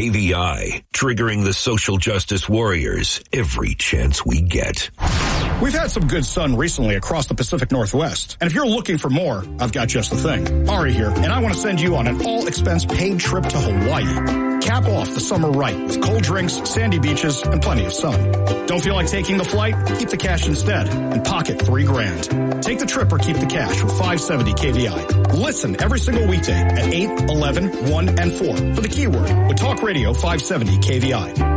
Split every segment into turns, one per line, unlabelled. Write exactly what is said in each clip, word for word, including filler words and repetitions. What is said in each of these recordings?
K V I, triggering the social justice warriors every chance we get.
We've had some good sun recently across the Pacific Northwest. And if you're looking for more, I've got just the thing. Ari here, and I want to send you on an all-expense paid trip to Hawaii. Cap off the summer right with cold drinks, sandy beaches, and plenty of sun. Don't feel like taking the flight? Keep the cash instead and pocket three grand. Take the trip or keep the cash with five seventy K V I. Listen every single weekday at eight, eleven, one, and four for the keyword with Talk Radio five seventy K V I.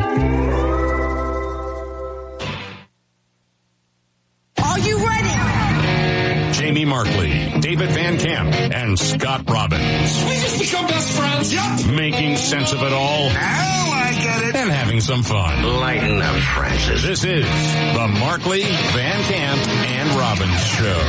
Jamie Markley, David Van Camp, and Scott Robbins.
We just become best friends. Yep.
Making sense of it all.
Now I get it.
And having some fun.
Lighten up, Francis.
This is the Markley, Van Camp, and Robbins Show.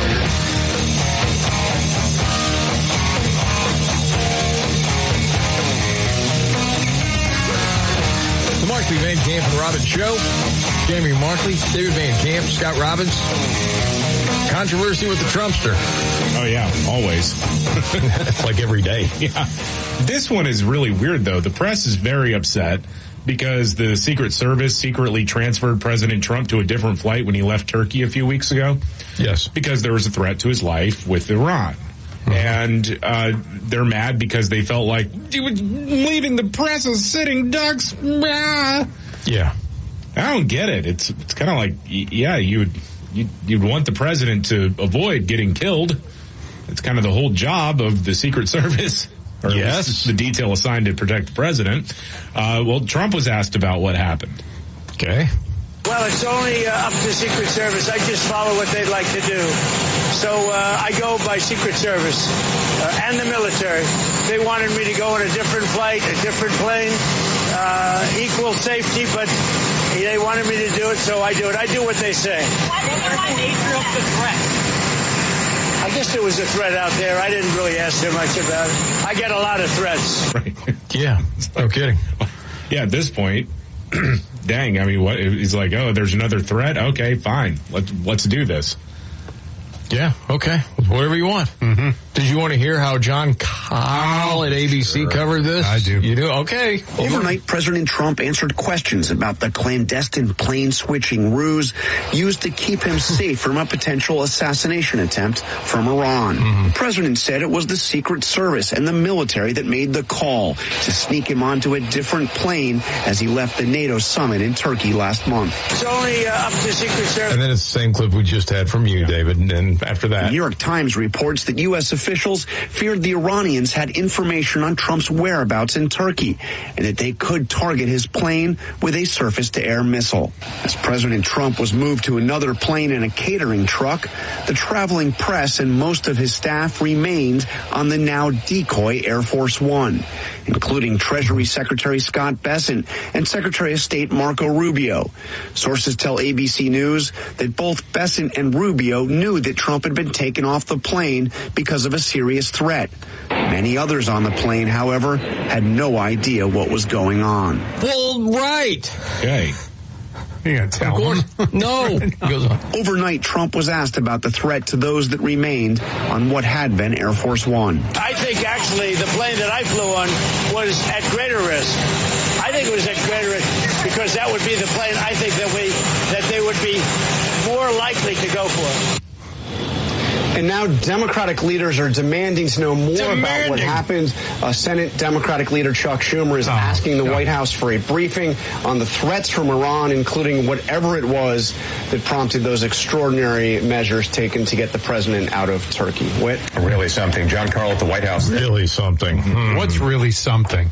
The Markley, Van Camp, and Robbins Show. Jamie Markley, David Van Camp, Scott Robbins. Controversy with the Trumpster.
Oh, yeah, always.
It's like every day.
Yeah. This one is really weird, though. The press is very upset because the Secret Service secretly transferred President Trump to a different flight when he left Turkey a few weeks ago.
Yes.
Because there was a threat to his life with Iran. Mm-hmm. And uh, they're mad because they felt like, leaving the press as sitting ducks.
Yeah.
I don't get it. It's, it's kind of like, yeah, you would... You'd, you'd want the president to avoid getting killed. It's kind of the whole job of the Secret Service. Or
yes.
The detail assigned to protect the president. Uh, well, Trump was asked about what happened.
Okay.
Well, it's only uh, up to the Secret Service. I just follow what they'd like to do. So uh, I go by Secret Service uh, and the military. They wanted me to go on a different flight, a different plane, uh, equal safety, but they wanted me to do it, so I do it. I do what they say.
What is the nature of the threat?
I guess there was a threat out there. I didn't really ask too much about it. I get a lot of threats.
Right.
Yeah. No kidding.
Yeah, at this point, dang, I mean, what? He's like, oh, there's another threat? Okay, fine. Let's, let's do this.
Yeah, okay. Whatever you want.
Mm-hmm.
Did you want to hear how John Kyle at A B C
sure.
covered this?
I do.
You do? Okay.
Overnight, President Trump answered questions about the clandestine plane switching ruse used to keep him safe from a potential assassination attempt from Iran. Mm-hmm. The president said it was the Secret Service and the military that made the call to sneak him onto a different plane as he left the NATO summit in Turkey last month.
It's only uh, up to the Secret Service.
And then it's the same clip we just had from you, David, and after that.
The New York Times reports that U S officials feared the Iranians had information on Trump's whereabouts in Turkey and that they could target his plane with a surface-to-air missile. As President Trump was moved to another plane in a catering truck, the traveling press and most of his staff remained on the now decoy Air Force One, including Treasury Secretary Scott Bessent and Secretary of State Marco Rubio. Sources tell A B C News that both Bessent and Rubio knew that Trump had been taken off the plane because of a serious threat. Many others on the plane, however, had no idea what was going on.
Well, right.
Okay.
You gotta tell him. No. Goes on.
Overnight, Trump was asked about the threat to those that remained on what had been Air Force One.
I think actually the plane that I flew on was at greater risk. I think it was at greater risk because that would be the plane I think that we that they would be more likely to go for.
And now Democratic leaders are demanding to know more demanding. about what happened. Uh, Senate Democratic leader Chuck Schumer is oh, asking the God. White House for a briefing on the threats from Iran, including whatever it was that prompted those extraordinary measures taken to get the president out of Turkey. Whit?
Really something. John Carl at the White House.
Really something. Hmm.
What's really something?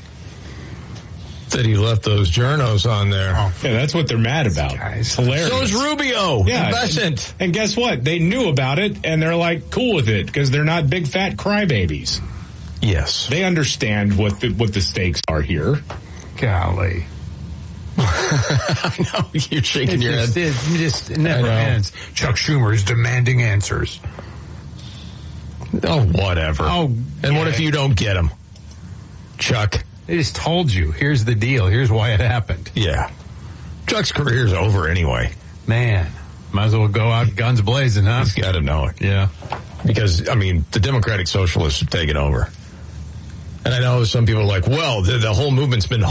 That he left those journos on there.
Oh, yeah, that's what they're mad about. It's hilarious.
So is Rubio.
Yeah.
Bessent.
And, and guess what? They knew about it, and they're like cool with it because they're not big fat crybabies.
Yes.
They understand what the, what the stakes are here.
Golly.
I know. You're shaking
it
your
just,
head.
It just it never ends. Chuck Schumer is demanding answers.
Oh, whatever.
Oh,
and yeah. What if you don't get them? Chuck.
They just told you, here's the deal, here's why it happened.
Yeah. Chuck's career's over anyway.
Man, might as well go out guns blazing, huh?
He's got to know it.
Yeah.
Because, I mean, the Democratic Socialists have taken over. And I know some people are like, well, the, the whole movement's been